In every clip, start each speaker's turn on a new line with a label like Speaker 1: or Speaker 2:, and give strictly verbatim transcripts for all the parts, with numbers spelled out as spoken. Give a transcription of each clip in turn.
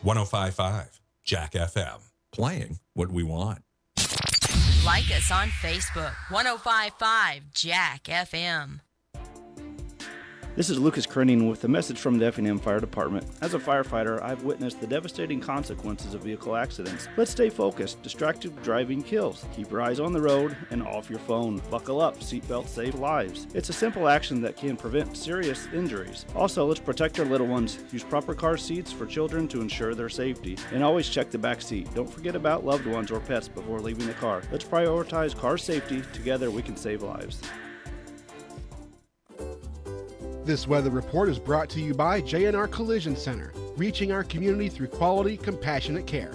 Speaker 1: one oh five point five Jack F M. Playing what we want.
Speaker 2: Like us on Facebook, one oh five point five Jack F M.
Speaker 3: This is Lucas Krenning with a message from the Effingham Fire Department. As a firefighter, I've witnessed the devastating consequences of vehicle accidents. Let's stay focused. Distracted driving kills. Keep your eyes on the road and off your phone. Buckle up. Seatbelts save lives. It's a simple action that can prevent serious injuries. Also, let's protect our little ones. Use proper car seats for children to ensure their safety. And always check the back seat. Don't forget about loved ones or pets before leaving the car. Let's prioritize car safety. Together we can save lives.
Speaker 4: This weather report is brought to you by J and R Collision Center, reaching our community through quality, compassionate care.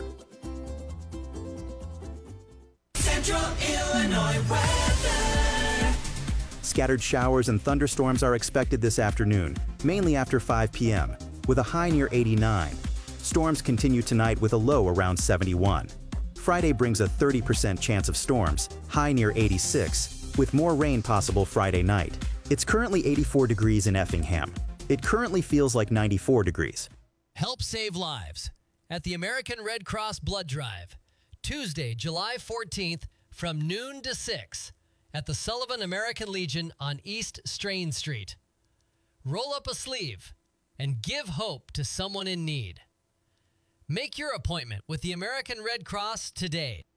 Speaker 5: Central Illinois weather.
Speaker 6: Scattered showers and thunderstorms are expected this afternoon, mainly after five p.m., with a high near eighty-nine. Storms continue tonight with a low around seventy-one. Friday brings a thirty percent chance of storms, high near eighty-six, with more rain possible Friday night. It's currently eighty-four degrees in Effingham. It currently feels like ninety-four degrees.
Speaker 7: Help save lives at the American Red Cross Blood Drive, Tuesday, July fourteenth from noon to six at the Sullivan American Legion on East Strain Street. Roll up a sleeve and give hope to someone in need. Make your appointment with the American Red Cross today.